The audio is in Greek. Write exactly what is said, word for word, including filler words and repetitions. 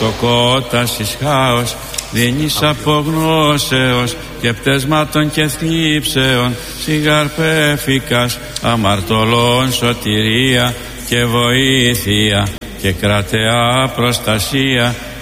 φτωκότας εις χάος, δίνεις απογνώσεως και πτεσμάτων και θλίψεων, σιγαρπέφικας αμαρτωλών σωτηρία και βοήθεια και κρατεά προστασία